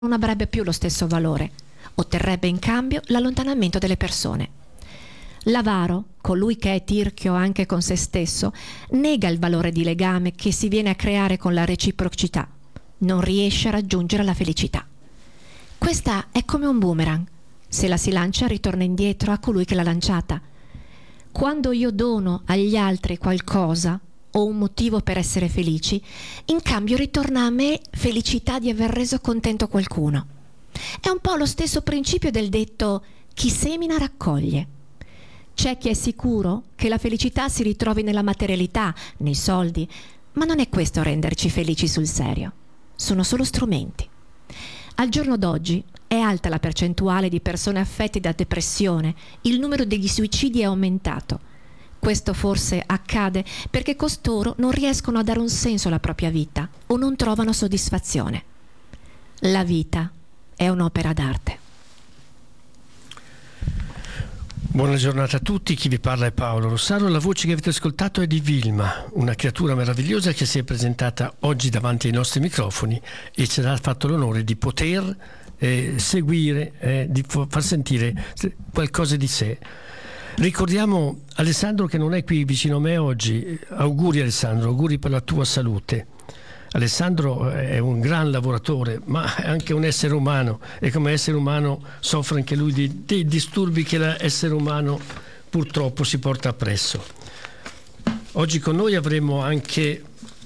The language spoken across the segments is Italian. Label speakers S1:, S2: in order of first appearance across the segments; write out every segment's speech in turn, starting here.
S1: non avrebbe più lo stesso valore, otterrebbe in cambio l'allontanamento delle persone. L'avaro, colui che è tirchio anche con se stesso, nega il valore di legame che si viene a creare con la reciprocità, non riesce a raggiungere la felicità. Questa è come un boomerang, se la si lancia ritorna indietro a colui che l'ha lanciata. Quando io dono agli altri qualcosa o un motivo per essere felici, in cambio ritorna a me felicità di aver reso contento qualcuno. È un po' lo stesso principio del detto chi semina raccoglie. C'è chi è sicuro che la felicità si ritrovi nella materialità, nei soldi, ma non è questo a renderci felici sul serio. Sono solo strumenti. Al giorno d'oggi è alta la percentuale di persone affette da depressione, il numero degli suicidi è aumentato. Questo forse accade perché costoro non riescono a dare un senso alla propria vita o non trovano soddisfazione. La vita è un'opera d'arte.
S2: Buona giornata a tutti, chi vi parla è Paolo Rossaro, la voce che avete ascoltato è di Vilma, una creatura meravigliosa che si è presentata oggi davanti ai nostri microfoni e ci ha fatto l'onore di poter seguire, di far sentire qualcosa di sé. Ricordiamo Alessandro che non è qui vicino a me oggi. Auguri Alessandro, auguri per la tua salute. Alessandro è un gran lavoratore, ma è anche un essere umano e come essere umano soffre anche lui di disturbi che l'essere umano purtroppo si porta appresso. Oggi con noi avremo anche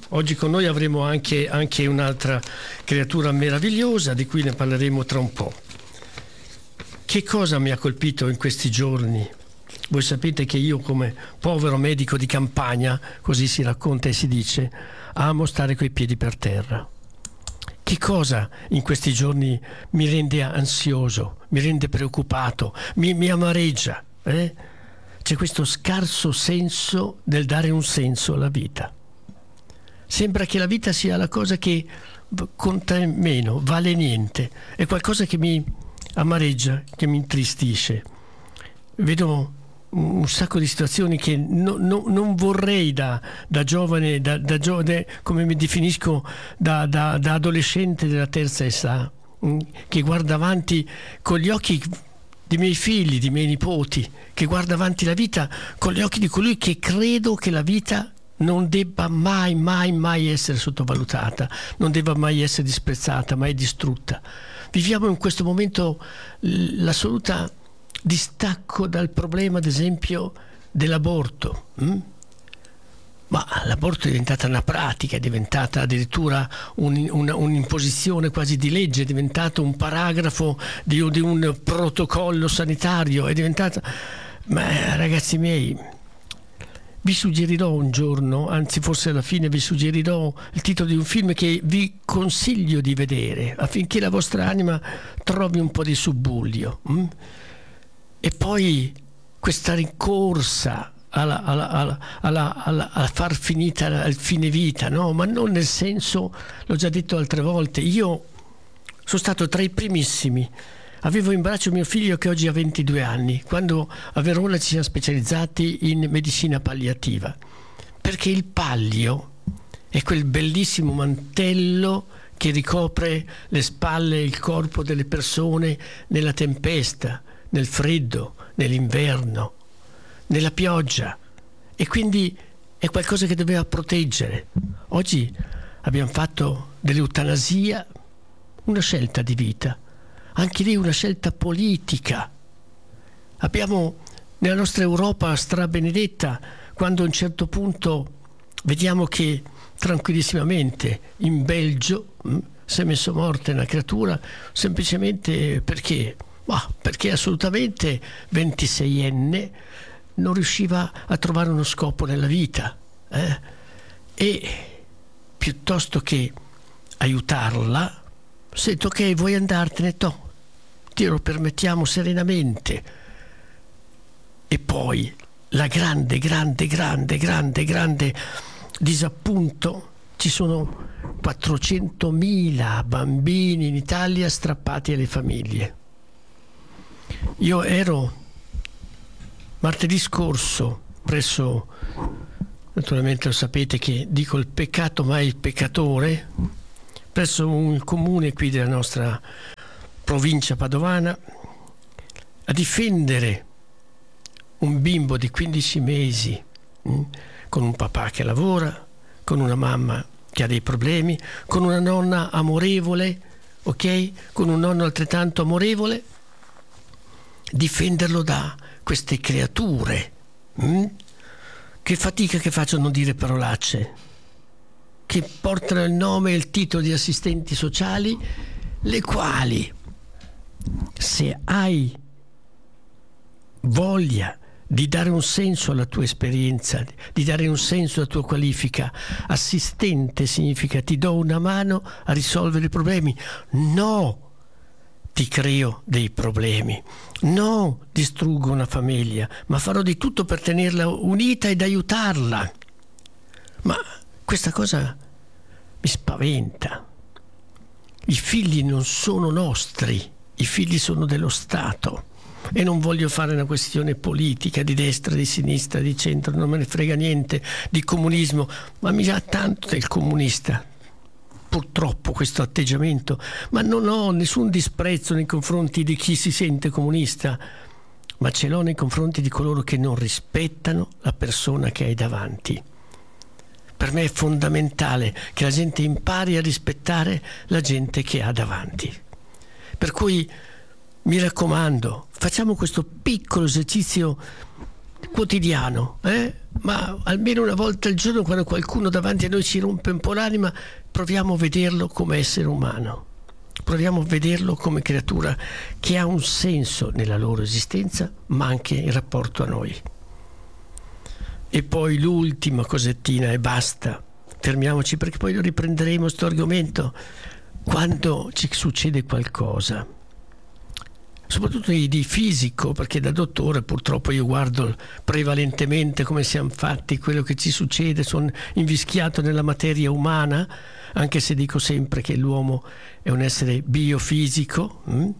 S2: un'altra creatura meravigliosa di cui ne parleremo tra un po'. Che cosa mi ha colpito in questi giorni? Voi sapete che io come povero medico di campagna, così si racconta e si dice, amo stare coi piedi per terra. Che cosa in questi giorni mi rende ansioso, mi rende preoccupato, mi amareggia? C'è questo scarso senso del dare un senso alla vita. Sembra che la vita sia la cosa che conta meno, vale niente, è qualcosa che mi amareggia, che mi intristisce. Vedo un sacco di situazioni che non vorrei da giovane, come mi definisco, da adolescente della terza età, che guarda avanti con gli occhi dei miei figli, dei miei nipoti, che guarda avanti la vita con gli occhi di colui che credo che la vita non debba mai essere sottovalutata, non debba mai essere disprezzata, mai distrutta. Viviamo in questo momento l'assoluta distacco dal problema, ad esempio, dell'aborto. Ma l'aborto è diventata una pratica, è diventata addirittura un'imposizione quasi di legge, è diventato un paragrafo di un protocollo sanitario, è diventata... Ma ragazzi miei, vi suggerirò un giorno, anzi forse alla fine vi suggerirò il titolo di un film che vi consiglio di vedere affinché la vostra anima trovi un po' di subbuglio. E poi questa rincorsa a far finita il fine vita, no? Ma non nel senso, l'ho già detto altre volte, io sono stato tra i primissimi. Avevo in braccio mio figlio che oggi ha 22 anni, quando a Verona ci siamo specializzati in medicina palliativa, perché il pallio è quel bellissimo mantello che ricopre le spalle e il corpo delle persone nella tempesta, nel freddo, nell'inverno, nella pioggia, e quindi è qualcosa che doveva proteggere. Oggi abbiamo fatto dell'eutanasia una scelta di vita, anche lì una scelta politica. Abbiamo nella nostra Europa strabenedetta, quando a un certo punto vediamo che tranquillissimamente in Belgio si è messo a morte una creatura semplicemente perché? Perché assolutamente 26enne non riusciva a trovare uno scopo nella vita, e piuttosto che aiutarla, se detto ok, vuoi andartene, ti lo permettiamo serenamente. E poi la grande disappunto, ci sono 400.000 bambini in Italia strappati alle famiglie. Io ero martedì scorso presso, naturalmente lo sapete che dico il peccato mai il peccatore, presso un comune qui della nostra provincia padovana a difendere un bimbo di 15 mesi con un papà che lavora, con una mamma che ha dei problemi, con una nonna amorevole, ok? Con un nonno altrettanto amorevole, difenderlo da queste creature che fatica che faccio a non dire parolacce, che portano il nome e il titolo di assistenti sociali, le quali, se hai voglia di dare un senso alla tua esperienza, di dare un senso alla tua qualifica, assistente significa ti do una mano a risolvere i problemi, no ti creo dei problemi, no distruggo una famiglia, ma farò di tutto per tenerla unita ed aiutarla. Ma questa cosa mi spaventa. I figli non sono nostri, i figli sono dello Stato. E non voglio fare una questione politica di destra, di sinistra, di centro, non me ne frega niente di comunismo, ma mi dà tanto del comunista, purtroppo, questo atteggiamento. Ma non ho nessun disprezzo nei confronti di chi si sente comunista, ma ce l'ho nei confronti di coloro che non rispettano la persona che hai davanti. Per me è fondamentale che la gente impari a rispettare la gente che ha davanti. Per cui mi raccomando, facciamo questo piccolo esercizio quotidiano, ma almeno una volta al giorno, quando qualcuno davanti a noi ci rompe un po' l'anima, proviamo a vederlo come essere umano, proviamo a vederlo come creatura che ha un senso nella loro esistenza, ma anche in rapporto a noi. E poi l'ultima cosettina e basta, fermiamoci, perché poi lo riprenderemo questo argomento. Quando ci succede qualcosa, soprattutto di fisico, perché da dottore purtroppo io guardo prevalentemente come siamo fatti, quello che ci succede, sono invischiato nella materia umana, anche se dico sempre che l'uomo è un essere biofisico,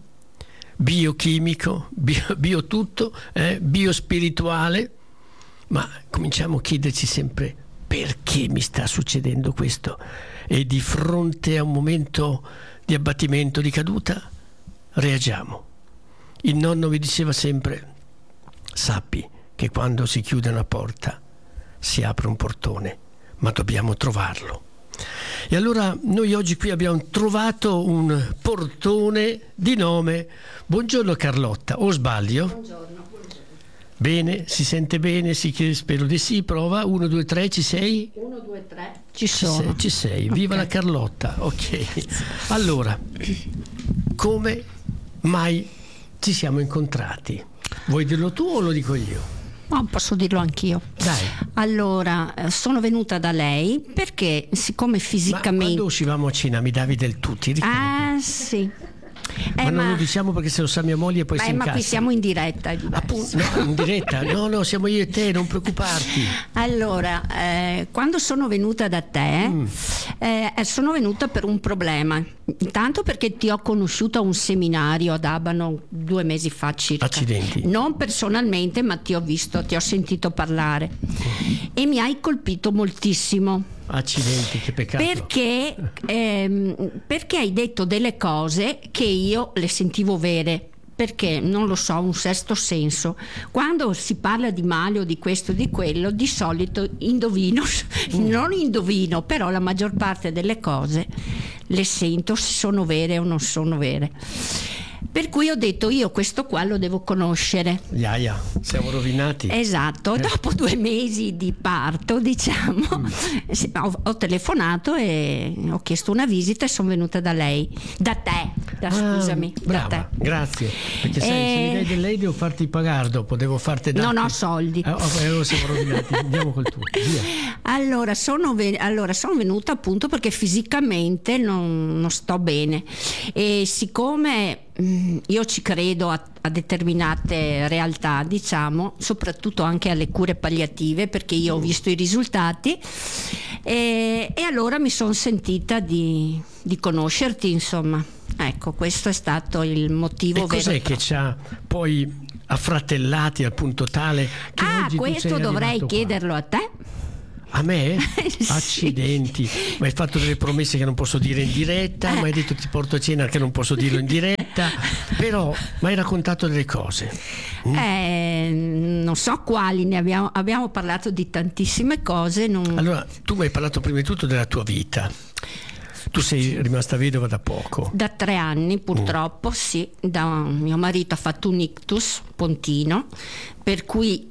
S2: biochimico, bio tutto, biospirituale, ma cominciamo a chiederci sempre perché mi sta succedendo questo, e di fronte a un momento di abbattimento, di caduta, reagiamo. Il nonno mi diceva sempre: sappi che quando si chiude una porta si apre un portone, ma dobbiamo trovarlo. E allora noi oggi qui abbiamo trovato un portone di nome. Buongiorno Carlotta, o sbaglio?
S3: Buongiorno.
S2: Bene, si sente bene, spero di sì, prova, 1, 2, 3, ci sei?
S3: 1, 2, 3, ci sono.
S2: Ci sei, viva
S3: Okay.
S2: la Carlotta, ok. Allora, come mai ci siamo incontrati? Vuoi dirlo tu o lo dico io?
S3: No, posso dirlo anch'io.
S2: Dai.
S3: Allora, sono venuta da lei perché siccome
S2: Ma
S3: fisicamente...
S2: quando uscivamo a cena mi davi del tu, ti ricordi?
S3: Ah, sì.
S2: ma non lo diciamo perché se lo sa mia moglie poi si incazza.
S3: Ma qui siamo in diretta, è diverso.
S2: Appunto, no, in diretta? No, siamo io e te, non preoccuparti.
S3: Allora, quando sono venuta da te, sono venuta per un problema. Intanto perché ti ho conosciuto a un seminario ad Abano 2 mesi fa circa.
S2: Accidenti.
S3: Non personalmente, ma ti ho sentito parlare. E mi hai colpito moltissimo.
S2: Accidenti, che peccato.
S3: Perché hai detto delle cose che io le sentivo vere. Perché, non lo so, un sesto senso. Quando si parla di male o di questo o di quello, di solito indovino, non indovino, però la maggior parte delle cose le sento se sono vere o non sono vere. Per cui ho detto, io questo qua lo devo conoscere.
S2: Iaia, siamo rovinati.
S3: Esatto, dopo 2 mesi di parto, diciamo, ho telefonato e ho chiesto una visita e sono venuta da lei, scusami,
S2: brava,
S3: da te.
S2: Grazie, perché sai, se mi dai del lei devo farti pagare dopo, devo farti dare.
S3: Non ho soldi.
S2: Allora siamo rovinati, andiamo col tuo, via.
S3: Allora sono venuta appunto perché fisicamente non sto bene, e siccome io ci credo a determinate realtà, diciamo, soprattutto anche alle cure palliative, perché io ho visto i risultati, e allora mi sono sentita di conoscerti, insomma. Ecco, questo è stato il motivo vero.
S2: E cos'è che ci ha poi affratellati al punto tale che oggi tu sei
S3: questo dovrei
S2: arrivato qua?
S3: chiederlo a te.
S2: A me?
S3: Sì.
S2: Accidenti. Mi hai fatto delle promesse che non posso dire in diretta, mi hai detto ti porto a cena che non posso dirlo in diretta, però mi hai raccontato delle cose.
S3: Non so quali, ne abbiamo parlato di tantissime cose.
S2: Allora, tu mi hai parlato prima di tutto della tua vita. Tu sei rimasta vedova da poco.
S3: Da 3 anni purtroppo, sì. Mio marito ha fatto un ictus pontino, per cui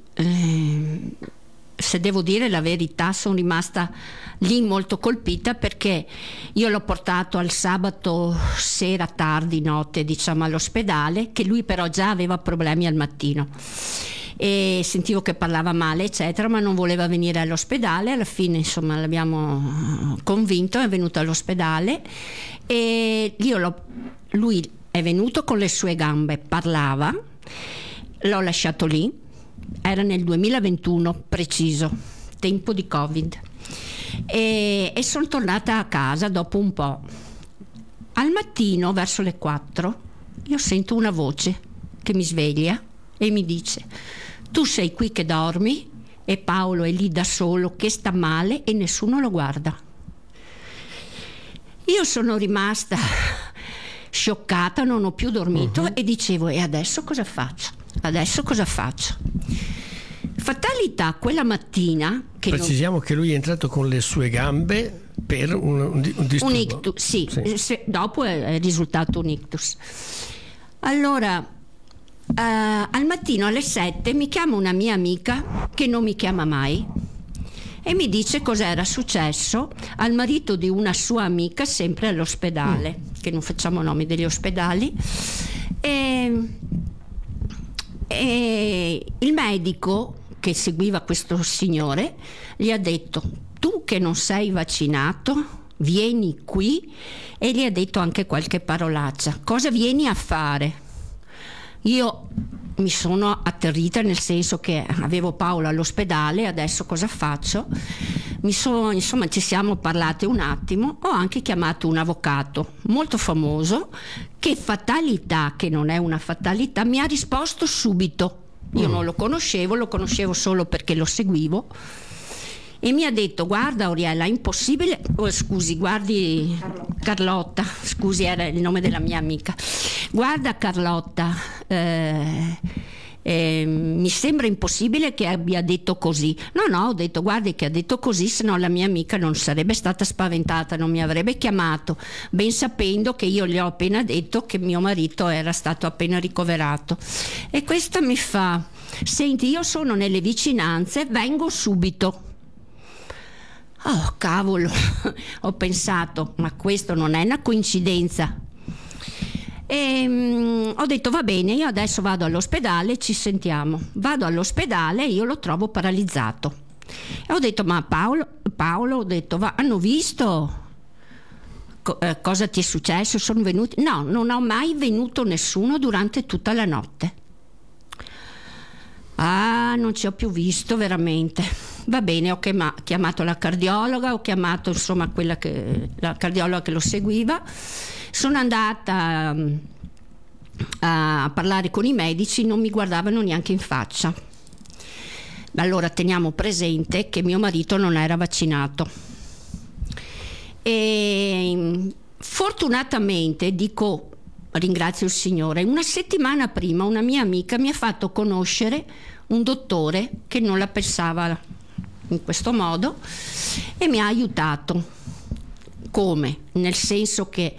S3: se devo dire la verità sono rimasta lì molto colpita, perché io l'ho portato al sabato sera tardi notte, diciamo, all'ospedale, che lui però già aveva problemi al mattino e sentivo che parlava male eccetera, ma non voleva venire all'ospedale. Alla fine insomma l'abbiamo convinto, è venuto all'ospedale e lui è venuto con le sue gambe, parlava, l'ho lasciato lì, era nel 2021 preciso, tempo di Covid, e sono tornata a casa dopo un po'. Al mattino verso le 4 io sento una voce che mi sveglia e mi dice: tu sei qui che dormi e Paolo è lì da solo che sta male e nessuno lo guarda. Io sono rimasta scioccata, non ho più dormito e dicevo: e adesso cosa faccio? Adesso cosa faccio? Fatalità, quella mattina che
S2: precisiamo che lui è entrato con le sue gambe per un disturbo.
S3: Un ictus, sì. Dopo è risultato un ictus. Allora al mattino alle 7 mi chiama una mia amica che non mi chiama mai e mi dice cos'era successo al marito di una sua amica sempre all'ospedale, che non facciamo nomi degli ospedali, e il medico che seguiva questo signore gli ha detto: tu che non sei vaccinato vieni qui, e gli ha detto anche qualche parolaccia. Cosa vieni a fare? Io mi sono atterrita, nel senso che avevo Paolo all'ospedale, adesso cosa faccio? Insomma, ci siamo parlate un attimo, ho anche chiamato un avvocato molto famoso che, fatalità che non è una fatalità, mi ha risposto subito. Io non lo conoscevo solo perché lo seguivo, e mi ha detto: guarda Oriella, è impossibile, guardi Carlotta, scusi, era il nome della mia amica, guarda Carlotta, mi sembra impossibile che abbia detto così. No, ho detto: guardi che ha detto così, se no la mia amica non sarebbe stata spaventata, non mi avrebbe chiamato, ben sapendo che io gli ho appena detto che mio marito era stato appena ricoverato. E questa mi fa: senti, io sono nelle vicinanze, vengo subito. Oh cavolo, ho pensato, ma questo non è una coincidenza. E ho detto: va bene, io adesso vado all'ospedale, ci sentiamo. Vado all'ospedale e io lo trovo paralizzato. E ho detto: ma Paolo, ho detto, hanno visto cosa ti è successo? Sono venuti? No, non ho mai venuto nessuno durante tutta la notte. Ah, non ci ho più visto veramente. Va bene, ho chiamato la cardiologa, ho chiamato insomma la cardiologa che lo seguiva. Sono andata a parlare con i medici, non mi guardavano neanche in faccia. Allora teniamo presente che mio marito non era vaccinato. E fortunatamente, ringrazio il Signore, una settimana prima una mia amica mi ha fatto conoscere un dottore che non la pensava in questo modo e mi ha aiutato. Come? Nel senso che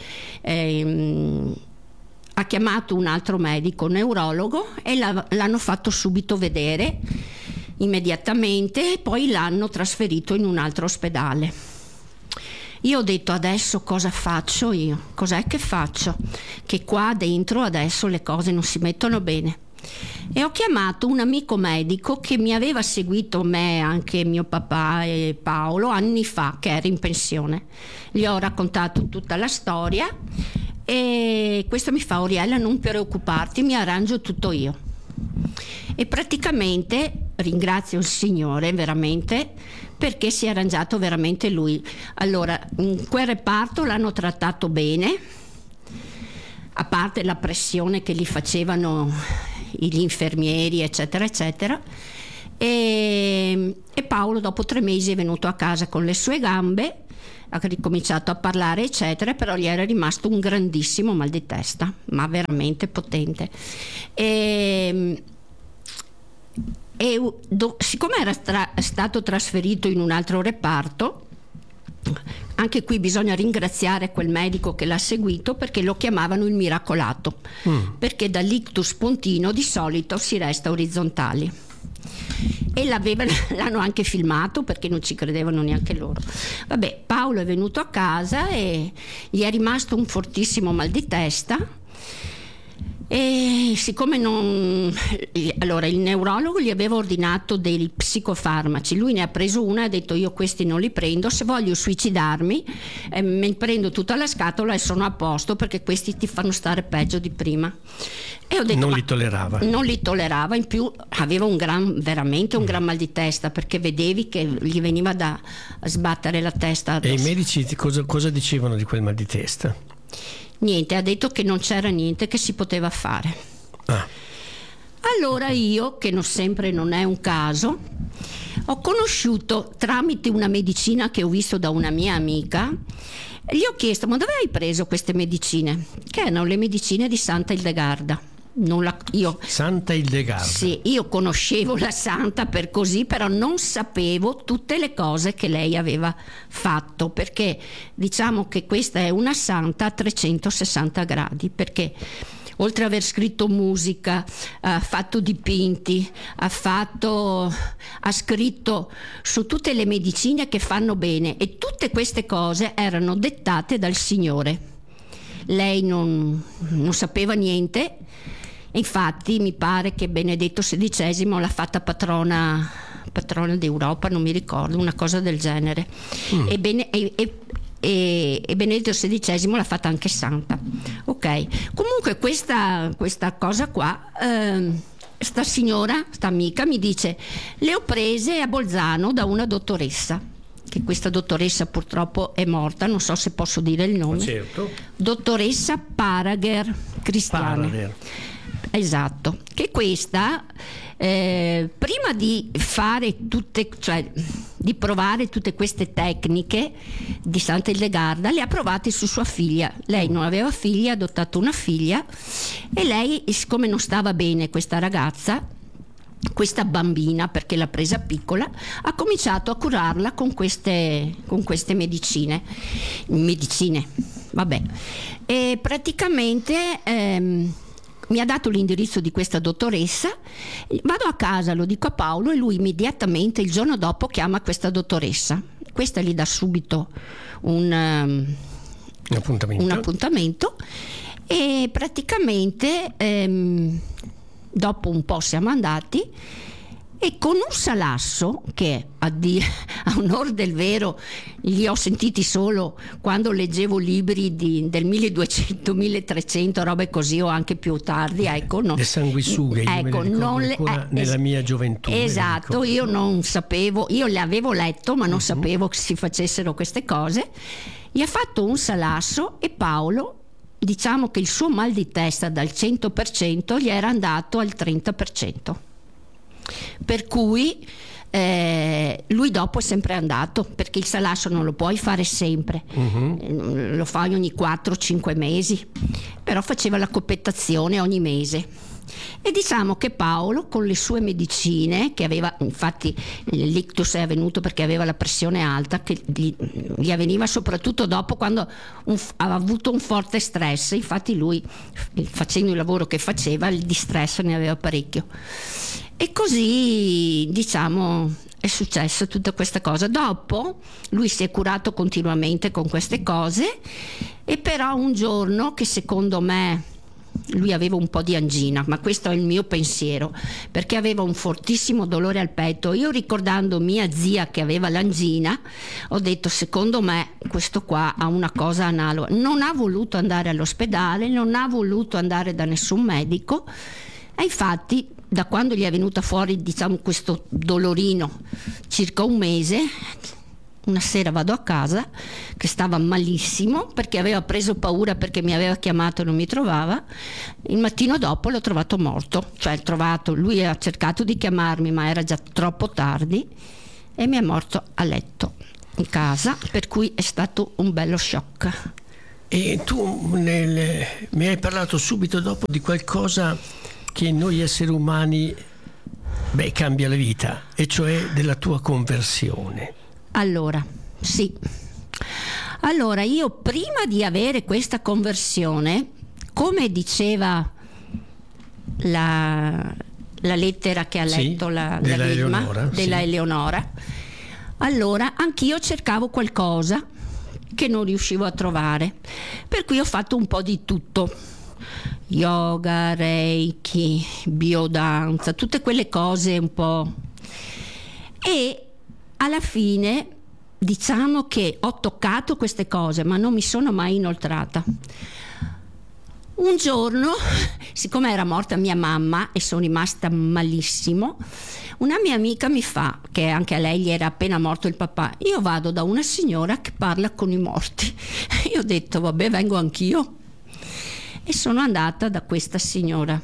S3: ha chiamato un altro medico neurologo e l'hanno fatto subito vedere immediatamente, e poi l'hanno trasferito in un altro ospedale. Io ho detto: adesso cosa faccio io? Cos'è che faccio? Che qua dentro adesso le cose non si mettono bene. E ho chiamato un amico medico che mi aveva seguito, me, anche mio papà e Paolo, anni fa, che era in pensione. Gli ho raccontato tutta la storia e questo mi fa: Oriella, non preoccuparti, mi arrangio tutto io. E praticamente ringrazio il Signore veramente, perché si è arrangiato veramente lui. Allora, in quel reparto l'hanno trattato bene, a parte la pressione che gli facevano gli infermieri eccetera eccetera, e Paolo dopo 3 mesi è venuto a casa con le sue gambe, ha ricominciato a parlare eccetera, però gli era rimasto un grandissimo mal di testa, ma veramente potente. Siccome era stato trasferito in un altro reparto, anche qui bisogna ringraziare quel medico che l'ha seguito, perché lo chiamavano il miracolato, perché dall'ictus pontino di solito si resta orizzontali, e l'hanno anche filmato perché non ci credevano neanche loro. Vabbè, Paolo è venuto a casa e gli è rimasto un fortissimo mal di testa, e siccome allora il neurologo gli aveva ordinato dei psicofarmaci, lui ne ha preso una e ha detto: io questi non li prendo, se voglio suicidarmi mi prendo tutta la scatola e sono a posto, perché questi ti fanno stare peggio di prima. E ho detto, non li tollerava, in più aveva veramente un gran mal di testa, perché vedevi che gli veniva da sbattere la testa addosso.
S2: E i medici cosa dicevano di quel mal di testa?
S3: Niente, ha detto che non c'era niente che si poteva fare. Allora io, che sempre non è un caso, ho conosciuto tramite una medicina che ho visto da una mia amica, gli ho chiesto: ma dove hai preso queste medicine? Che erano le medicine di Santa Ildegarda.
S2: Santa Ildegarda.
S3: Sì, io conoscevo la santa per così, però non sapevo tutte le cose che lei aveva fatto, perché diciamo che questa è una santa a 360 gradi, perché oltre ad aver scritto musica, ha fatto dipinti, ha scritto su tutte le medicine che fanno bene, e tutte queste cose erano dettate dal Signore. Lei non sapeva niente. Infatti mi pare che Benedetto XVI l'ha fatta patrona d'Europa, non mi ricordo, una cosa del genere. E Benedetto XVI l'ha fatta anche santa. Ok, comunque questa cosa qua, sta amica mi dice: le ho prese a Bolzano da una dottoressa, che questa dottoressa purtroppo è morta, non so se posso dire il nome.
S2: Certo.
S3: Dottoressa Parager Cristiane. Esatto, che questa prima di fare di provare tutte queste tecniche di Santa Ildegarda, le ha provate su sua figlia. Lei non aveva figli, ha adottato una figlia, e lei, siccome non stava bene questa ragazza, questa bambina, perché l'ha presa piccola, ha cominciato a curarla con queste medicine, vabbè, e praticamente mi ha dato l'indirizzo di questa dottoressa. Vado a casa, lo dico a Paolo, e lui immediatamente il giorno dopo chiama questa dottoressa. Questa gli dà subito un appuntamento, e praticamente dopo un po' siamo andati, e con un salasso che a onor del vero li ho sentiti solo quando leggevo libri del 1200-1300, robe così, o anche più tardi, ecco, no.
S2: Le sanguisughe,
S3: ecco,
S2: nella mia gioventù.
S3: Esatto, io non sapevo, io le avevo letto, ma non sapevo che si facessero queste cose. Gli ha fatto un salasso, e Paolo, diciamo che il suo mal di testa dal 100% gli era andato al 30%. Per cui lui dopo è sempre andato, perché il salasso non lo puoi fare sempre, lo fai ogni 4-5 mesi, però faceva la coppettazione ogni mese. E diciamo che Paolo, con le sue medicine, che aveva, infatti l'ictus è avvenuto perché aveva la pressione alta, che gli avveniva soprattutto dopo quando aveva avuto un forte stress. Infatti lui, facendo il lavoro che faceva, di stress ne aveva parecchio. E così, diciamo, è successa tutta questa cosa. Dopo lui si è curato continuamente con queste cose, e però un giorno, che secondo me lui aveva un po' di angina, ma questo è il mio pensiero, perché aveva un fortissimo dolore al petto. Io, ricordando mia zia che aveva l'angina, ho detto: secondo me questo qua ha una cosa analoga. Non ha voluto andare all'ospedale, non ha voluto andare da nessun medico, e infatti da quando gli è venuta fuori, diciamo, questo dolorino, circa un mese, Una sera vado a casa, che stava malissimo perché aveva preso paura, perché mi aveva chiamato e non mi trovava. Il mattino dopo l'ho trovato morto, lui ha cercato di chiamarmi ma era già troppo tardi e mi è morto a letto in casa, per cui è stato un bello shock.
S2: E tu mi hai parlato subito dopo di qualcosa che noi esseri umani cambia la vita, e cioè della tua conversione.
S3: Allora, sì. Allora, io prima di avere questa conversione, come diceva la lettera che ha letto la Vilma, della Eleonora, allora anch'io cercavo qualcosa che non riuscivo a trovare, per cui ho fatto un po' di tutto: yoga, reiki, biodanza, tutte quelle cose un po', e alla fine diciamo che ho toccato queste cose ma non mi sono mai inoltrata. Un giorno, siccome era morta mia mamma e sono rimasta malissimo, una mia amica mi fa, che anche a lei gli era appena morto il papà: io vado da una signora che parla con i morti. Io ho detto vabbè, vengo anch'io, e sono andata da questa signora.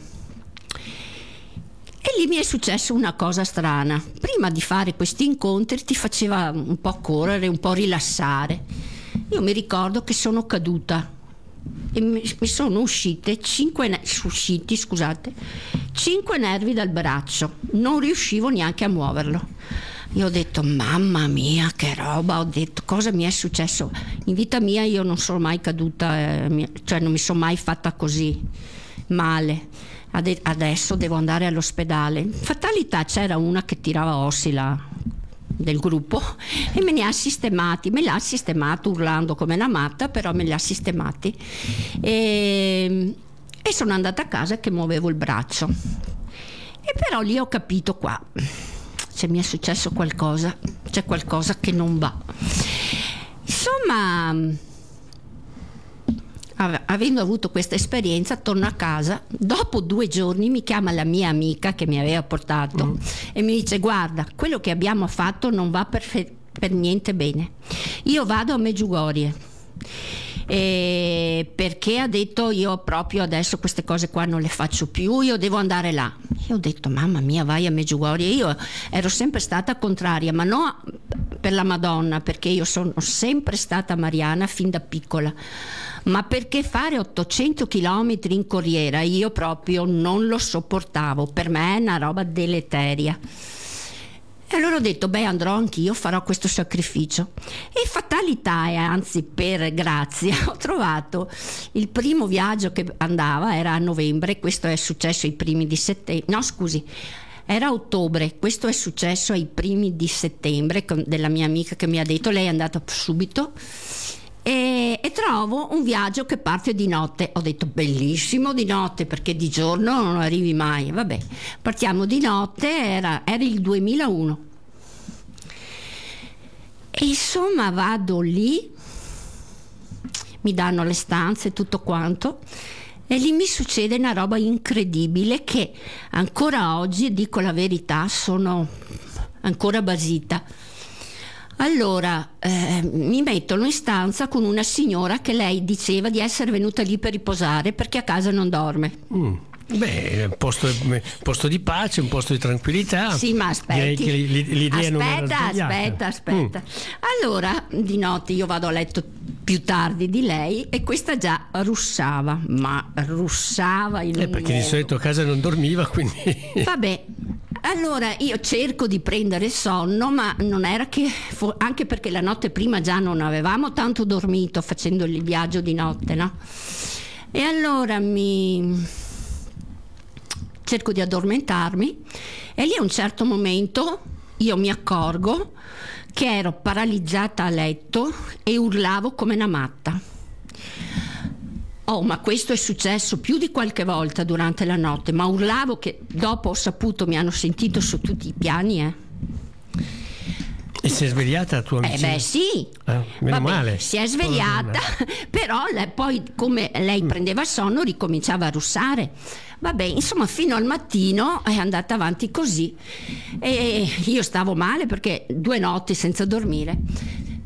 S3: E lì mi è successa una cosa strana. Prima di fare questi incontri ti faceva un po' correre, un po' rilassare. Io mi ricordo che sono caduta e mi sono usciti 5 nervi dal braccio. Non riuscivo neanche a muoverlo. Io ho detto mamma mia, che roba, ho detto cosa mi è successo? In vita mia io non sono mai caduta, non mi sono mai fatta così male. Adesso devo andare all'ospedale. Fatalità, c'era una che tirava ossi del gruppo e me l'ha sistemato urlando come una matta, però me li ha sistemati e sono andata a casa che muovevo il braccio. E però lì ho capito, qua se mi è successo qualcosa, c'è qualcosa che non va. Insomma, avendo avuto questa esperienza, torno a casa. Dopo 2 giorni mi chiama la mia amica che mi aveva portato e mi dice: guarda, quello che abbiamo fatto non va per niente bene, io vado a Medjugorje, perché ha detto io proprio adesso queste cose qua non le faccio più, io devo andare là. Io ho detto mamma mia, vai a Medjugorje. Io ero sempre stata contraria, ma no per la Madonna, perché io sono sempre stata mariana fin da piccola, ma perché fare 800 chilometri in corriera io proprio non lo sopportavo, per me è una roba deleteria. E allora ho detto andrò anch'io, farò questo sacrificio. E fatalità, e anzi per grazia, ho trovato il primo viaggio che andava, era a novembre, questo è successo ai primi di settembre, no scusi, era ottobre, questo è successo ai primi di settembre, della mia amica che mi ha detto, lei è andata subito, e trovo un viaggio che parte di notte. Ho detto bellissimo di notte, perché di giorno non arrivi mai. Vabbè, partiamo di notte, era il 2001 e insomma vado lì, mi danno le stanze, tutto quanto, e lì mi succede una roba incredibile che ancora oggi, dico la verità, sono ancora basita. Allora mi mettono in stanza con una signora che lei diceva di essere venuta lì per riposare perché a casa non dorme.
S2: Un posto di pace, un posto di tranquillità.
S3: Sì, ma aspetti.
S2: Direi che l'idea non era sbagliata.
S3: Aspetta. Allora di notte io vado a letto più tardi di lei e questa già russava in un
S2: perché di solito a casa non dormiva, quindi
S3: vabbè. Allora io cerco di prendere sonno, ma non era che anche perché la notte prima già non avevamo tanto dormito facendo il viaggio di notte, no? E allora cerco di addormentarmi e lì a un certo momento io mi accorgo che ero paralizzata a letto e urlavo come una matta. Ma questo è successo più di qualche volta durante la notte, ma urlavo che dopo ho saputo, mi hanno sentito su tutti i piani.
S2: E si è svegliata la tua amica?
S3: Sì.
S2: Meno male.
S3: Si è svegliata, però poi come lei prendeva sonno ricominciava a russare. Vabbè, insomma, fino al mattino è andata avanti così e io stavo male perché 2 notti senza dormire.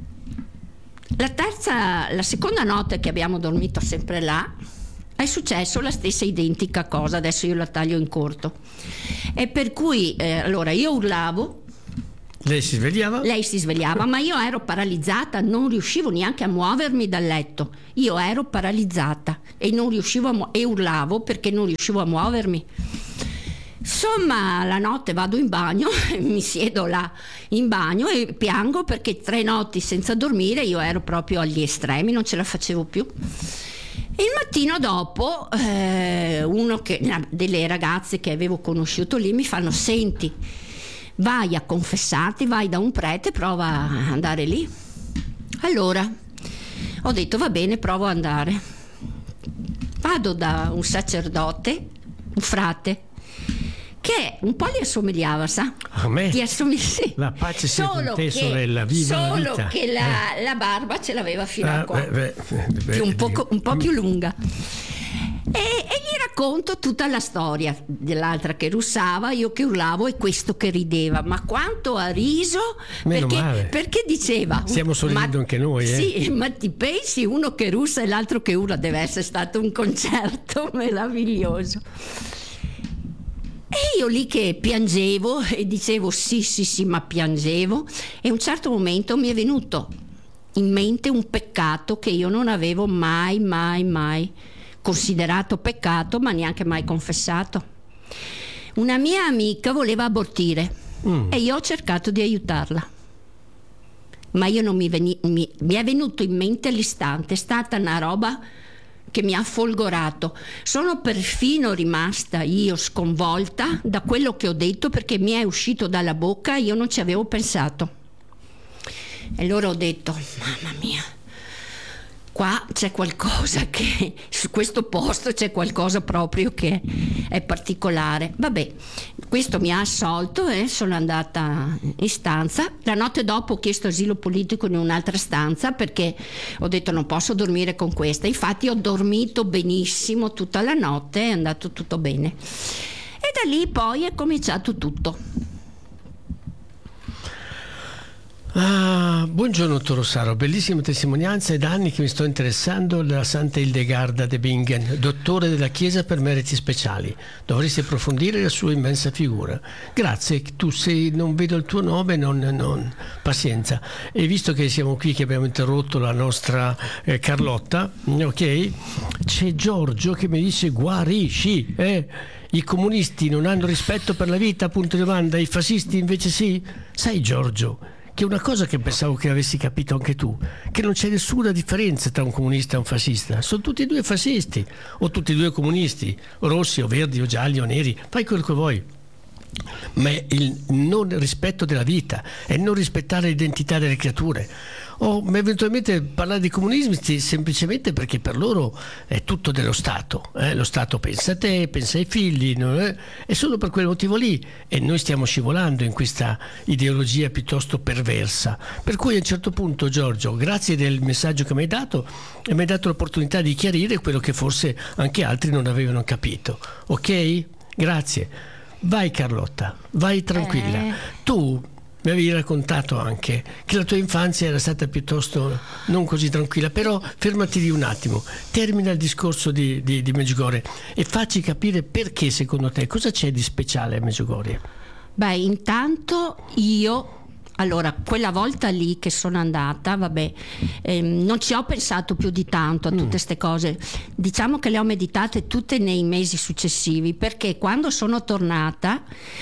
S3: La seconda notte che abbiamo dormito sempre là, è successo la stessa identica cosa. Adesso io la taglio in corto. E per cui allora io urlavo.
S2: Lei si svegliava?
S3: Lei si svegliava, ma io ero paralizzata, non riuscivo neanche a muovermi dal letto. Io ero paralizzata e non riuscivo e urlavo perché non riuscivo a muovermi. Insomma, la notte vado in bagno, mi siedo là in bagno e piango perché 3 notti senza dormire io ero proprio agli estremi, non ce la facevo più. E il mattino dopo delle ragazze che avevo conosciuto lì mi fanno: senti, vai a confessarti, vai da un prete, prova ad andare lì. Allora ho detto va bene, provo ad andare. Vado da un sacerdote, un frate, che un po' gli assomigliava, sa?
S2: A me?
S3: Sì.
S2: La pace sia con te, sorella, viva la vita.
S3: Solo che la barba ce l'aveva fino a qua, un po' più lunga. E gli racconto tutta la storia dell'altra che russava, io che urlavo e questo che rideva. Ma quanto ha riso, perché diceva:
S2: stiamo sorridendo anche noi,
S3: Sì, ma ti pensi, uno che russa e l'altro che urla, deve essere stato un concerto meraviglioso. E io lì che piangevo e dicevo sì, ma piangevo, e a un certo momento mi è venuto in mente un peccato che io non avevo mai considerato peccato, ma neanche mai confessato. Una mia amica voleva abortire e io ho cercato di aiutarla, ma io non mi è venuto in mente all'istante. È stata una roba che mi ha folgorato. Sono perfino rimasta io sconvolta da quello che ho detto, perché mi è uscito dalla bocca e io non ci avevo pensato. E allora ho detto: mamma mia, qua c'è qualcosa che, su questo posto c'è qualcosa proprio che è particolare. Vabbè, questo mi ha assolto e sono andata in stanza. La notte dopo ho chiesto asilo politico in un'altra stanza perché ho detto non posso dormire con questa. Infatti ho dormito benissimo tutta la notte, è andato tutto bene. E da lì poi è cominciato tutto.
S2: Buongiorno dottor Rossaro, bellissima testimonianza. È da anni che mi sto interessando della Santa Hildegarda de Bingen, dottore della Chiesa per meriti speciali. Dovresti approfondire la sua immensa figura. Grazie, tu se non vedo il tuo nome, non pazienza. E visto che siamo qui, che abbiamo interrotto la nostra Carlotta, ok? C'è Giorgio che mi dice guarisci, I comunisti non hanno rispetto per la vita, punto di domanda, i fascisti invece sì? Sai Giorgio, che è una cosa che pensavo che avessi capito anche tu, che non c'è nessuna differenza tra un comunista e un fascista, sono tutti e due fascisti, o tutti e due comunisti, rossi o verdi o gialli o neri, fai quello che vuoi. Ma è il non rispetto della vita, è il non rispettare l'identità delle creature. O eventualmente parlare di comunisti semplicemente perché per loro è tutto dello Stato, lo Stato pensa a te, pensa ai figli, è solo per quel motivo lì, e noi stiamo scivolando in questa ideologia piuttosto perversa. Per cui a un certo punto, Giorgio, grazie del messaggio che mi hai dato, e mi hai dato l'opportunità di chiarire quello che forse anche altri non avevano capito. Ok? Grazie. Vai Carlotta, vai tranquilla. Tu mi avevi raccontato anche che la tua infanzia era stata piuttosto non così tranquilla, però fermati lì un attimo, termina il discorso di Medjugorje e facci capire perché secondo te, cosa c'è di speciale a Medjugorje?
S3: Beh, intanto allora, quella volta lì che sono andata, non ci ho pensato più di tanto a tutte queste cose. Diciamo che le ho meditate tutte nei mesi successivi, perché quando sono tornata,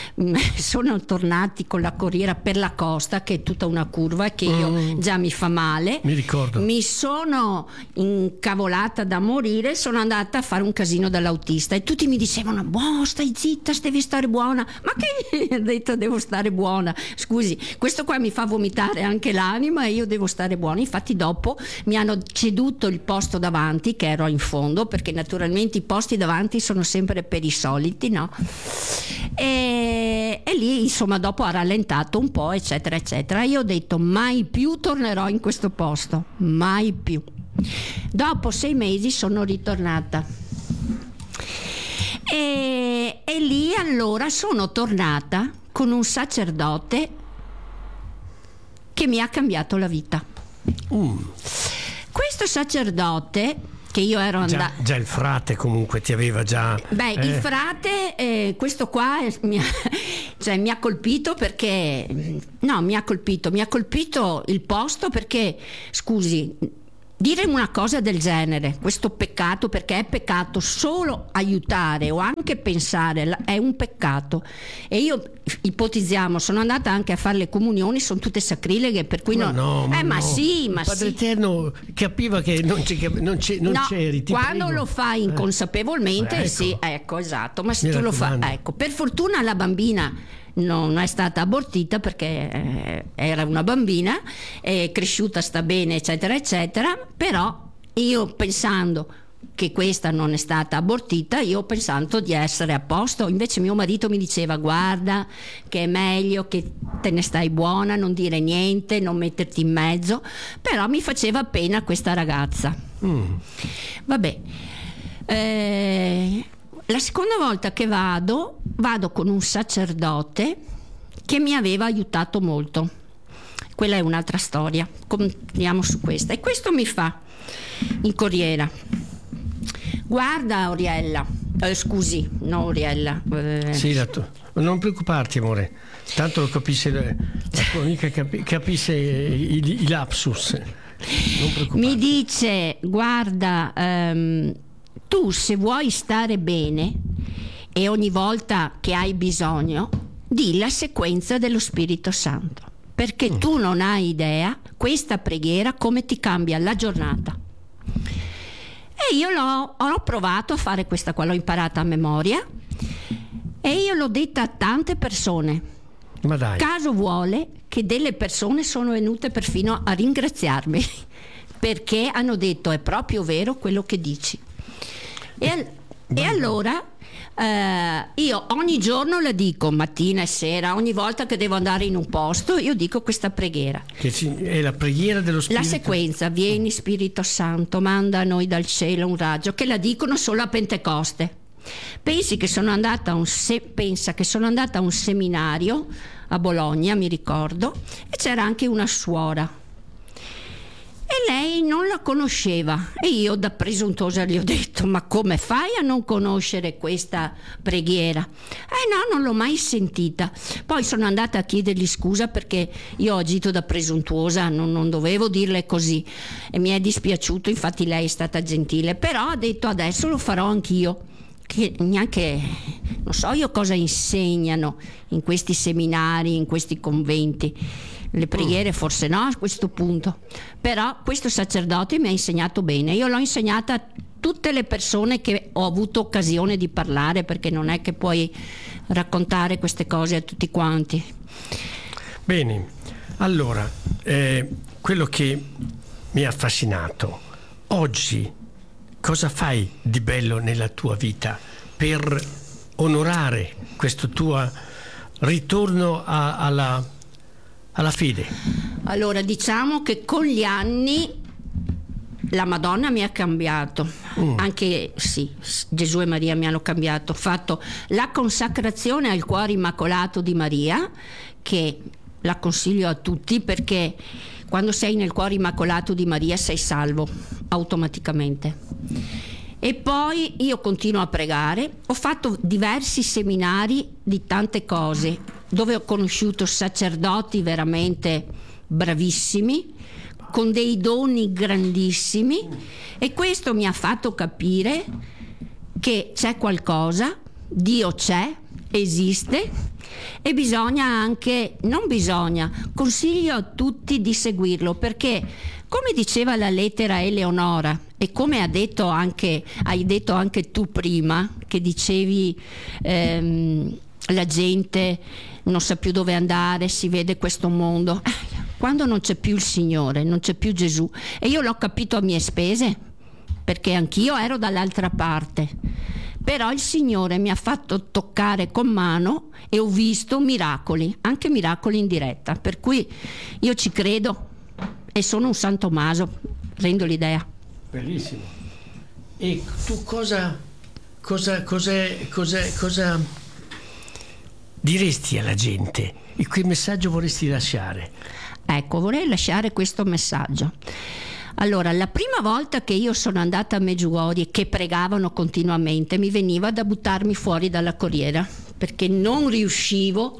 S3: sono tornati con la corriera per la costa, che è tutta una curva che io già mi fa male.
S2: Mi ricordo. Mi
S3: sono incavolata da morire, sono andata a fare un casino dall'autista e tutti mi dicevano: boh, stai zitta, devi stare buona. Ma che ho detto, devo stare buona? Scusi, questo qua mi fa vomitare anche l'anima e io devo stare buona. Infatti dopo mi hanno ceduto il posto davanti, che ero in fondo, perché naturalmente i posti davanti sono sempre per i soliti, no? E lì insomma dopo ha rallentato un po', eccetera eccetera. Io ho detto mai più tornerò in questo posto, mai più. Dopo 6 mesi sono ritornata e lì allora sono tornata con un sacerdote che mi ha cambiato la vita. Questo sacerdote, che io ero andata...
S2: Già il frate comunque ti aveva già...
S3: Il frate, questo qua mi ha colpito perché... No, mi ha colpito il posto perché, scusi, dire una cosa del genere, questo peccato, perché è peccato solo aiutare o anche pensare, è un peccato. E io ipotizziamo, sono andata anche a fare le comunioni, sono tutte sacrileghe, per cui sì, ma
S2: il Padre
S3: sì.
S2: Eterno capiva che non c'eri.
S3: Quando lo fai inconsapevolmente,
S2: ecco.
S3: sì, ecco, esatto. Ma se tu lo fai, ecco, per fortuna la bambina non è stata abortita perché era una bambina, è cresciuta, sta bene, eccetera, eccetera. Però io, pensando che questa non è stata abortita, io ho pensato di essere a posto. Invece mio marito mi diceva: guarda che è meglio che te ne stai buona, non dire niente, non metterti in mezzo. Però mi faceva pena questa ragazza. Vabbè, la seconda volta che vado con un sacerdote che mi aveva aiutato molto. Quella è un'altra storia, continuiamo su questa. E questo mi fa in corriera: guarda Oriella, scusi, no Oriella.
S2: Sì, non preoccuparti amore, tanto lo capisce la tua amica, capisce i lapsus. Non preoccuparti.
S3: Mi dice: guarda, tu se vuoi stare bene e ogni volta che hai bisogno, di la sequenza dello Spirito Santo, perché tu non hai idea questa preghiera come ti cambia la giornata. E io ho provato a fare questa qua, l'ho imparata a memoria e io l'ho detta a tante persone.
S2: Ma dai.
S3: Caso vuole che delle persone sono venute perfino a ringraziarmi perché hanno detto: è proprio vero quello che dici. E allora io ogni giorno la dico, mattina e sera, ogni volta che devo andare in un posto io dico questa preghiera,
S2: che è la preghiera dello Spirito.
S3: La sequenza: vieni Spirito Santo, manda a noi dal cielo un raggio, che la dicono solo a Pentecoste. Pensa che sono andata a un seminario a Bologna, mi ricordo, e c'era anche una suora e lei non la conosceva e io da presuntuosa gli ho detto: ma come fai a non conoscere questa preghiera? No, non l'ho mai sentita. Poi sono andata a chiedergli scusa perché io ho agito da presuntuosa, non dovevo dirle così e mi è dispiaciuto, infatti lei è stata gentile, però ha detto: adesso lo farò anch'io. Che neanche, non so io cosa insegnano in questi seminari, in questi conventi. Le preghiere forse no a questo punto, però questo sacerdote mi ha insegnato bene. Io l'ho insegnata a tutte le persone che ho avuto occasione di parlare, perché non è che puoi raccontare queste cose a tutti quanti.
S2: Bene, allora quello che mi ha affascinato oggi, cosa fai di bello nella tua vita per onorare questo tuo ritorno alla fede?
S3: Allora, diciamo che con gli anni la Madonna mi ha cambiato, anche sì, Gesù e Maria mi hanno cambiato. Ho fatto la consacrazione al cuore immacolato di Maria, che la consiglio a tutti, perché quando sei nel cuore immacolato di Maria sei salvo automaticamente. E poi io continuo a pregare. Ho fatto diversi seminari di tante cose, dove ho conosciuto sacerdoti veramente bravissimi, con dei doni grandissimi, e questo mi ha fatto capire che c'è qualcosa, Dio c'è, esiste, e consiglio a tutti di seguirlo, perché come diceva la lettera Eleonora, e come hai detto anche tu prima, che dicevi la gente non sa più dove andare, si vede questo mondo. Quando non c'è più il Signore, non c'è più Gesù, e io l'ho capito a mie spese, perché anch'io ero dall'altra parte, però il Signore mi ha fatto toccare con mano e ho visto miracoli, anche miracoli in diretta, per cui io ci credo e sono un San Tommaso, rendo l'idea.
S2: Bellissimo. E tu cosa diresti alla gente? E che messaggio vorresti lasciare?
S3: Ecco, vorrei lasciare questo messaggio. Allora, la prima volta che io sono andata a Medjugorje, che pregavano continuamente, mi veniva da buttarmi fuori dalla corriera, perché non riuscivo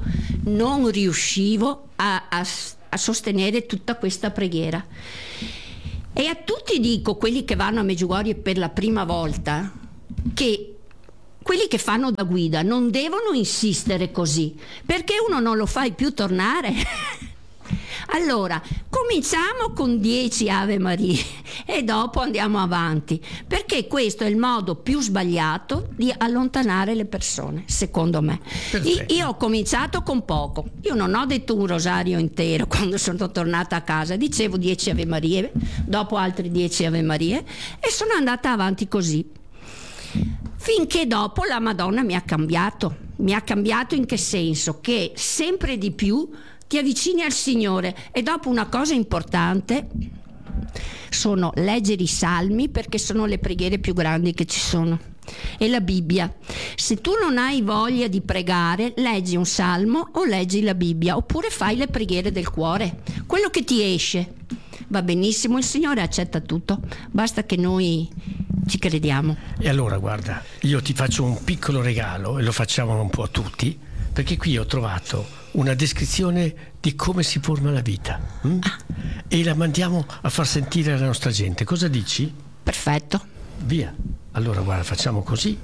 S3: a sostenere tutta questa preghiera. E a tutti dico, quelli che vanno a Medjugorje per la prima volta, che quelli che fanno da guida non devono insistere così, perché uno non lo fai più tornare. Allora, cominciamo con 10 Ave Marie e dopo andiamo avanti, perché questo è il modo più sbagliato di allontanare le persone, secondo me. Io ho cominciato con poco, io non ho detto un rosario intero quando sono tornata a casa, dicevo 10 Ave Marie, dopo altri 10 Ave Marie e sono andata avanti così. Finché dopo la Madonna mi ha cambiato in che senso? Che sempre di più ti avvicini al Signore e dopo una cosa importante sono leggere i salmi, perché sono le preghiere più grandi che ci sono, e la Bibbia. Se tu non hai voglia di pregare, leggi un salmo o leggi la Bibbia, oppure fai le preghiere del cuore, quello che ti esce va benissimo, il Signore accetta tutto, basta che noi ci crediamo.
S2: E allora guarda, io ti faccio un piccolo regalo e lo facciamo un po' a tutti, perché qui ho trovato una descrizione di come si forma la vita e la mandiamo a far sentire alla nostra gente. Cosa dici?
S3: Perfetto.
S2: Via. Allora guarda, facciamo così.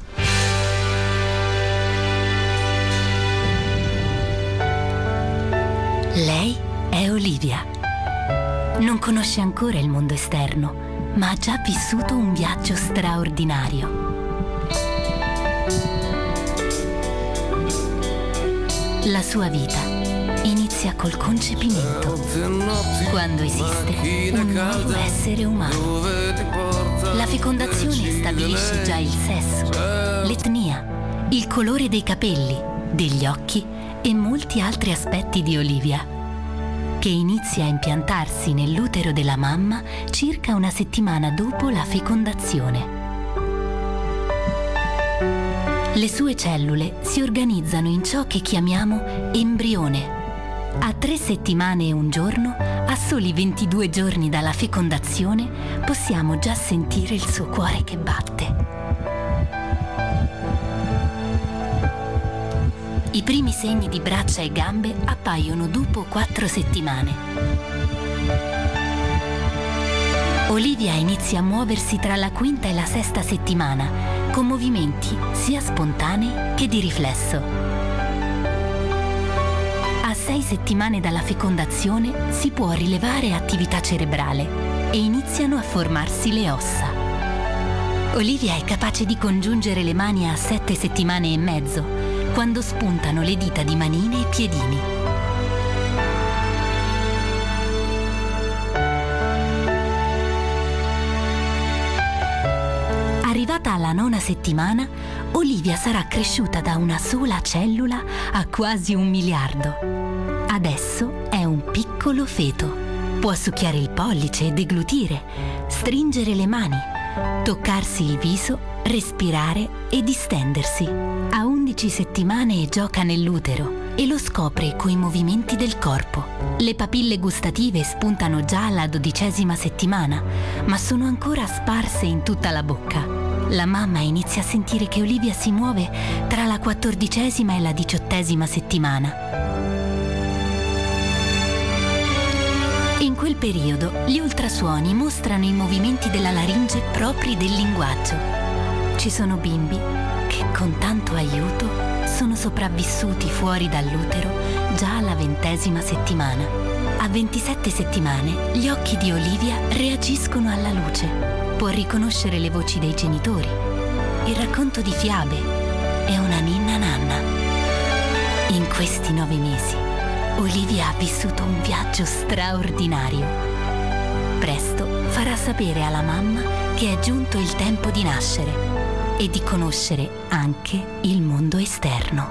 S4: Lei è Olivia. Non conosce ancora il mondo esterno, ma ha già vissuto un viaggio straordinario. La sua vita inizia col concepimento, quando esiste un nuovo essere umano. La fecondazione stabilisce già il sesso, l'etnia, il colore dei capelli, degli occhi e molti altri aspetti di Olivia, che inizia a impiantarsi nell'utero della mamma circa una settimana dopo la fecondazione. Le sue cellule si organizzano in ciò che chiamiamo embrione. A 3 settimane e un giorno, a soli 22 giorni dalla fecondazione, possiamo già sentire il suo cuore che batte. I primi segni di braccia e gambe appaiono dopo 4 settimane. Olivia inizia a muoversi tra la 5ª e la 6ª settimana, con movimenti sia spontanei che di riflesso. A 6 settimane dalla fecondazione si può rilevare attività cerebrale e iniziano a formarsi le ossa. Olivia è capace di congiungere le mani a 7 settimane e mezzo, quando spuntano le dita di manine e piedini. Arrivata alla 9ª settimana, Olivia sarà cresciuta da una sola cellula a quasi 1 miliardo. Adesso è un piccolo feto. Può succhiare il pollice e deglutire, stringere le mani, toccarsi il viso, respirare e distendersi. A 11 settimane gioca nell'utero e lo scopre coi movimenti del corpo. Le papille gustative spuntano già alla 12ª settimana, ma sono ancora sparse in tutta la bocca. La mamma inizia a sentire che Olivia si muove tra la 14ª e la 18ª settimana. In quel periodo gli ultrasuoni mostrano i movimenti della laringe propri del linguaggio. Ci sono bimbi che con tanto aiuto sono sopravvissuti fuori dall'utero già alla 20ª settimana. A 27 settimane gli occhi di Olivia reagiscono alla luce. Può riconoscere le voci dei genitori, il racconto di fiabe e una ninna nanna. In questi 9 mesi Olivia ha vissuto un viaggio straordinario. Presto farà sapere alla mamma che è giunto il tempo di nascere e di conoscere anche il mondo esterno.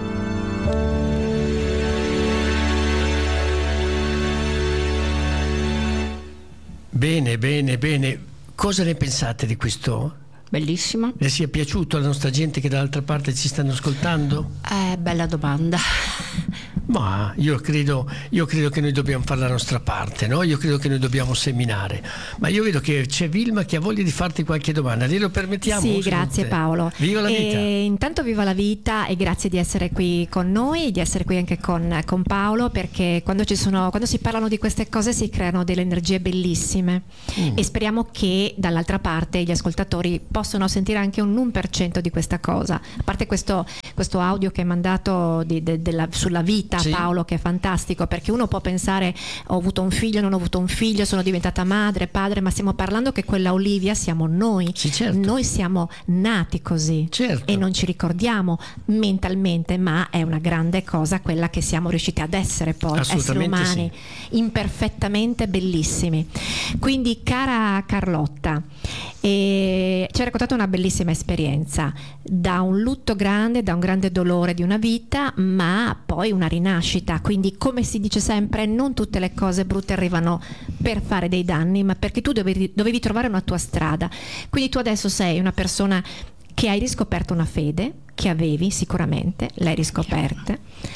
S2: Bene, bene, bene. Cosa ne pensate di questo?
S3: Bellissimo.
S2: Le sia piaciuto alla nostra gente che dall'altra parte ci stanno ascoltando?
S3: Bella domanda.
S2: Ma io credo che noi dobbiamo fare la nostra parte, no? Io credo che noi dobbiamo seminare. Ma io vedo che c'è Vilma che ha voglia di farti qualche domanda. Glielo permettiamo?
S1: Sì, grazie Paolo.
S2: Viva la vita!
S1: Intanto viva la vita e grazie di essere qui con noi, di essere qui anche con Paolo, perché quando si parlano di queste cose si creano delle energie bellissime e speriamo che dall'altra parte gli ascoltatori possano sentire anche un 1% di questa cosa. A parte questo audio che hai mandato sulla vita,
S2: sì,
S1: Paolo, che è fantastico, perché uno può pensare ho avuto un figlio, non ho avuto un figlio, sono diventata madre, padre, ma stiamo parlando che quella Olivia siamo noi.
S2: Sì, certo.
S1: Noi siamo nati così,
S2: certo,
S1: e non ci ricordiamo mentalmente, ma è una grande cosa quella che siamo riusciti ad essere poi, esseri umani, sì, imperfettamente bellissimi. Quindi cara Carlotta, ci hai raccontato una bellissima esperienza, da un lutto grande, da un grande dolore di una vita, ma poi una rinascita. Quindi, come si dice sempre, non tutte le cose brutte arrivano per fare dei danni, ma perché tu dovevi trovare una tua strada. Quindi tu adesso sei una persona che hai riscoperto una fede che avevi, sicuramente l'hai riscoperta,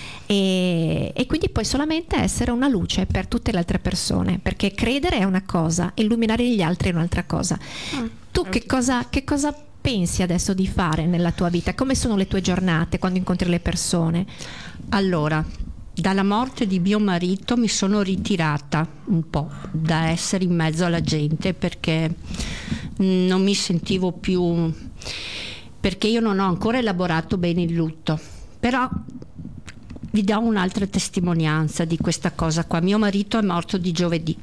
S1: e quindi puoi solamente essere una luce per tutte le altre persone, perché credere è una cosa, illuminare gli altri è un'altra cosa. Tu che cosa pensi adesso di fare nella tua vita? Come sono le tue giornate quando incontri le persone?
S3: Allora, dalla morte di mio marito mi sono ritirata un po' da essere in mezzo alla gente, perché non mi sentivo più, perché io non ho ancora elaborato bene il lutto. Però vi do un'altra testimonianza di questa cosa qua. Mio marito è morto di giovedì.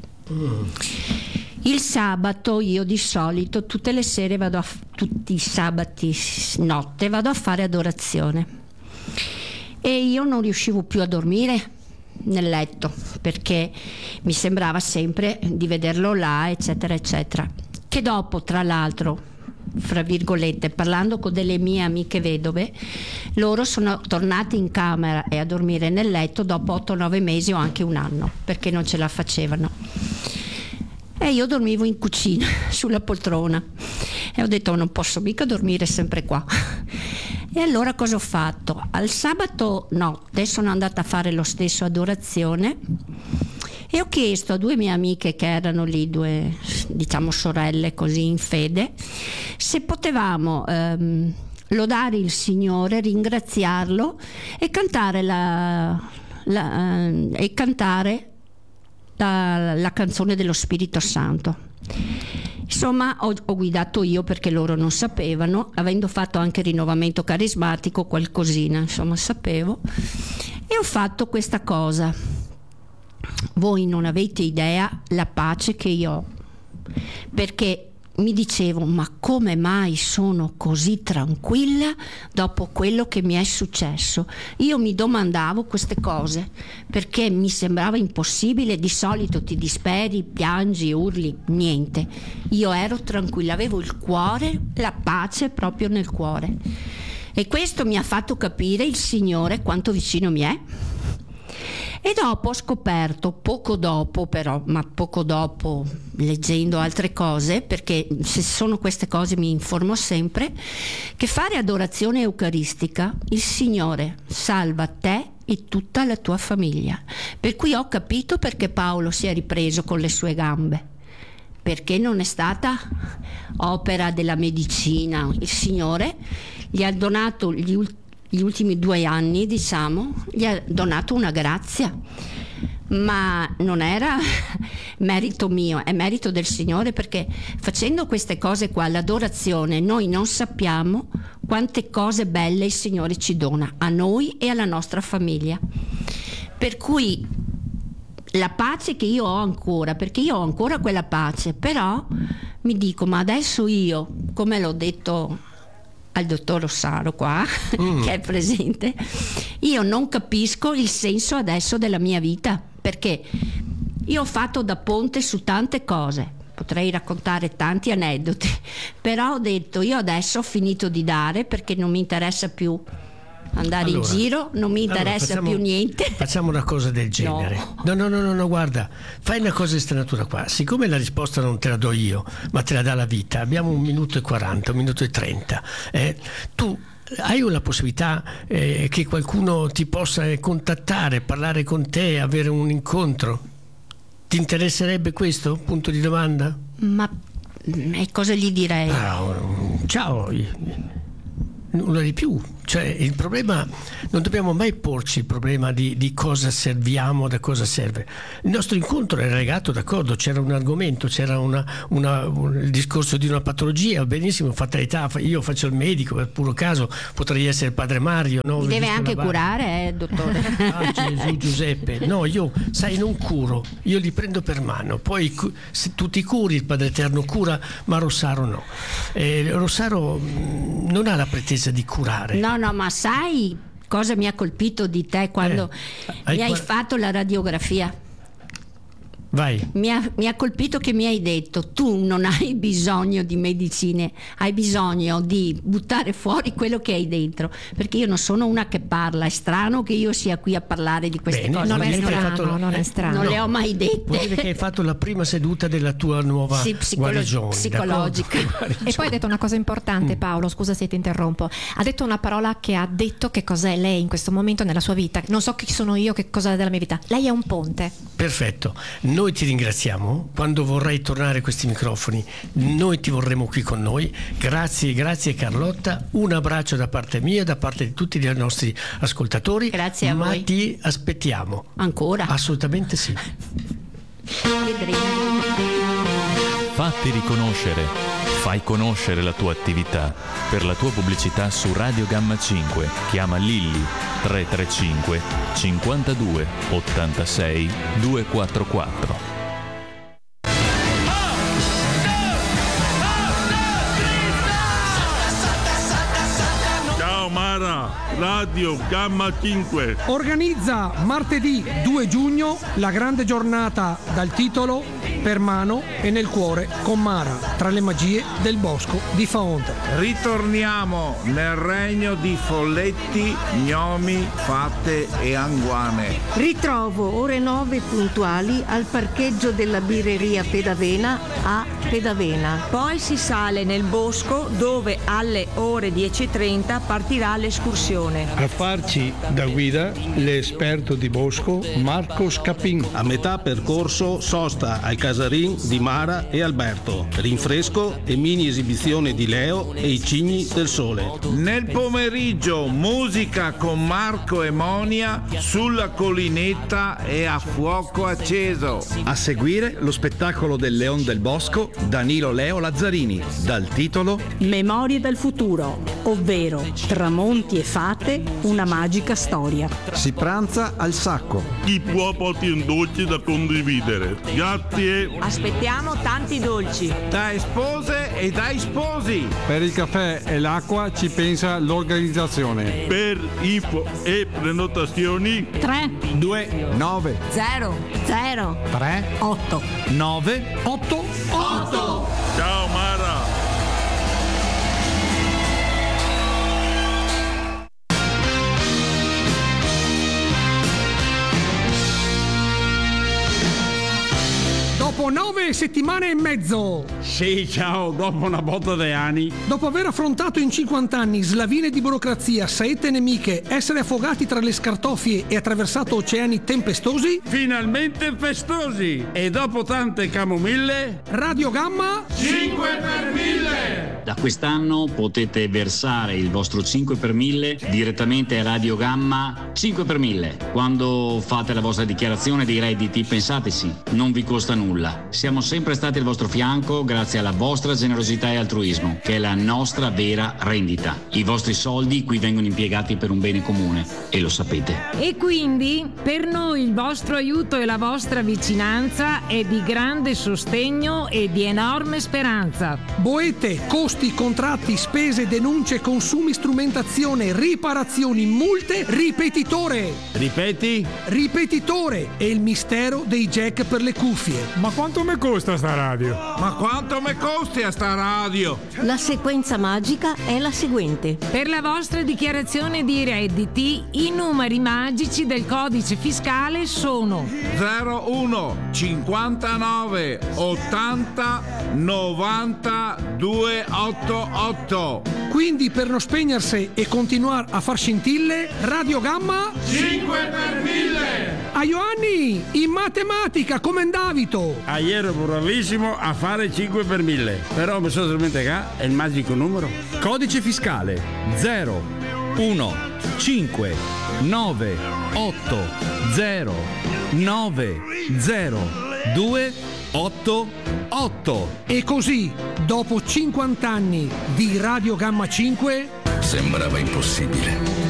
S3: Il sabato io di solito tutte le sere tutti i sabati notte vado a fare adorazione, e io non riuscivo più a dormire nel letto perché mi sembrava sempre di vederlo là, eccetera eccetera. Che dopo, tra l'altro, fra virgolette, parlando con delle mie amiche vedove, loro sono tornate in camera e a dormire nel letto dopo 8-9 mesi o anche un anno, perché non ce la facevano. E io dormivo in cucina sulla poltrona e ho detto non posso mica dormire sempre qua. E allora cosa ho fatto? Al sabato notte sono andata a fare lo stesso adorazione e ho chiesto a 2 mie amiche che erano lì, 2 diciamo sorelle così in fede, se potevamo lodare il Signore, ringraziarlo e cantare la canzone dello Spirito Santo. Insomma, ho guidato io perché loro non sapevano, avendo fatto anche rinnovamento carismatico, qualcosina, insomma, sapevo, e ho fatto questa cosa. Voi non avete idea la pace che io ho, perché mi dicevo, ma come mai sono così tranquilla dopo quello che mi è successo? Io mi domandavo queste cose perché mi sembrava impossibile. Di solito ti disperi, piangi, urli, niente. Io ero tranquilla, avevo il cuore, la pace proprio nel cuore, e questo mi ha fatto capire il Signore quanto vicino mi è. E dopo ho scoperto, poco dopo, leggendo altre cose, perché se sono queste cose mi informo sempre, che fare adorazione eucaristica il Signore salva te e tutta la tua famiglia. Per cui ho capito perché Paolo si è ripreso con le sue gambe, perché non è stata opera della medicina. Il Signore gli ha donato gli ultimi 2 anni, diciamo, gli ha donato una grazia, ma non era merito mio, è merito del Signore, perché facendo queste cose qua, l'adorazione, noi non sappiamo quante cose belle il Signore ci dona a noi e alla nostra famiglia. Per cui la pace che io ho ancora, perché io ho ancora quella pace, però mi dico, ma adesso io, come l'ho detto al dottor Rossaro qua, che è presente, io non capisco il senso adesso della mia vita, perché io ho fatto da ponte su tante cose, potrei raccontare tanti aneddoti, però ho detto io adesso ho finito di dare, perché non mi interessa più andare in giro, non mi interessa più niente.
S2: Facciamo una cosa del genere. No, guarda, fai una cosa di questa natura qua. Siccome la risposta non te la do io, ma te la dà la vita, abbiamo 1 minuto e 40, 1 minuto e 30. Tu hai la possibilità che qualcuno ti possa contattare, parlare con te, avere un incontro? Ti interesserebbe questo? Punto di domanda?
S3: Ma cosa gli direi?
S2: Ciao, nulla di più. Cioè, il problema, non dobbiamo mai porci il problema di cosa serviamo, da cosa serve. Il nostro incontro era legato, d'accordo, c'era un argomento, c'era il discorso di una patologia, benissimo, fatalità, io faccio il medico, per puro caso potrei essere padre Mario. No?
S3: Mi deve anche curare, dottore.
S2: Gesù Giuseppe, no, io sai non curo, io li prendo per mano, poi se tu ti curi il Padre Eterno cura, ma Rossaro no. Rossaro non ha la pretesa di curare.
S3: No, ma sai cosa mi ha colpito di te quando mi hai fatto la radiografia?
S2: Vai.
S3: Mi ha colpito che mi hai detto: tu non hai bisogno di medicine, hai bisogno di buttare fuori quello che hai dentro, perché io non sono una che parla. È strano che io sia qui a parlare di queste cose.
S1: Non è strano.
S3: Non le ho mai dette.
S2: Vuol dire che hai fatto la prima seduta della tua nuova guarigione
S3: psicologica.
S1: E poi ha detto una cosa importante, Paolo, scusa se ti interrompo, ha detto una parola che ha detto che cos'è lei in questo momento nella sua vita. Non so chi sono io, che cosa è della mia vita. Lei è un ponte.
S2: Perfetto. Noi ti ringraziamo, quando vorrai tornare a questi microfoni noi ti vorremo qui con noi. Grazie Carlotta, un abbraccio da parte mia, da parte di tutti i nostri ascoltatori.
S3: Grazie a voi.
S2: Ma ti aspettiamo.
S3: Ancora?
S2: Assolutamente sì.
S5: Fatti riconoscere, fai conoscere la tua attività. Per la tua pubblicità su Radio Gamma 5 chiama Lilli 335 52 86 244.
S6: Radio Gamma 5
S7: organizza martedì 2 giugno la grande giornata dal titolo Per mano e nel cuore con Mara, tra le magie del bosco di Faonta.
S6: Ritorniamo nel regno di folletti, gnomi, fate e anguane.
S8: Ritrovo ore 9 puntuali al parcheggio della birreria Pedavena a Pedavena. Poi si sale nel bosco dove alle ore 10:30 partirà l'escursione.
S9: A farci da guida l'esperto di bosco Marco Scapin.
S10: A metà percorso sosta al casarin di Mara e Alberto, rinfresco e mini esibizione di Leo e i cigni del sole.
S6: Nel pomeriggio musica con Marco e Monia sulla collinetta e a fuoco acceso.
S11: A seguire lo spettacolo del Leon del Bosco Danilo Leo Lazzarini dal titolo
S12: Memorie del futuro, ovvero tramonti e fate, una magica storia.
S11: Si pranza al Sacco.
S6: Chi può porti un dolce da condividere. Grazie.
S8: Aspettiamo tanti dolci.
S6: Dai spose e dai sposi.
S9: Per il caffè e l'acqua ci pensa l'organizzazione.
S6: Per info e prenotazioni
S12: 3
S9: 2 9
S8: 0
S9: 3
S12: 8
S9: 9
S7: 8.
S6: Ciao Mara.
S7: Dopo 9 settimane e mezzo,
S9: Sì, ciao, dopo una botta di anni.
S7: dopo aver affrontato in 50 anni slavine di burocrazia, saette nemiche, essere affogati tra le scartoffie e attraversato oceani tempestosi,
S9: Finalmente festosi. E dopo tante camomille,
S7: Radio Gamma
S6: 5 per 1000.
S13: Da quest'anno potete versare il vostro 5 per 1000 direttamente a Radio Gamma 5 per 1000. Quando fate la vostra dichiarazione dei redditi, pensateci, non vi costa nulla. Siamo sempre stati al vostro fianco grazie alla vostra generosità e altruismo, che è la nostra vera rendita. I vostri soldi qui vengono impiegati per un bene comune e lo sapete.
S14: E quindi per noi il vostro aiuto e la vostra vicinanza è di grande sostegno e di enorme speranza.
S7: boete, costi, contratti, spese, denunce, consumi, strumentazione, riparazioni, multe, ripetitore.
S9: ripeti?
S7: Ripetitore è il mistero dei jack per le cuffie.
S9: Ma quanto mi costa sta radio?
S6: Ma quanto mi costi a sta radio?
S8: La sequenza magica è la seguente.
S14: Per la vostra dichiarazione di redditi, i numeri magici del codice fiscale sono
S6: 01 59 80 90 28. 88.
S7: Quindi per non spegnersi e continuare a far scintille, Radio Gamma
S6: 5 per 1000.
S7: A Ioanni, in matematica, come andavito?
S15: Ieri ero bravissimo a fare 5 per 1000, però mi sono dimenticato, è il magico numero.
S11: Codice fiscale 0 1 5 9 8 0 9 0 2 8 8.
S7: E così, dopo 50 anni di Radio Gamma 5,
S16: sembrava impossibile.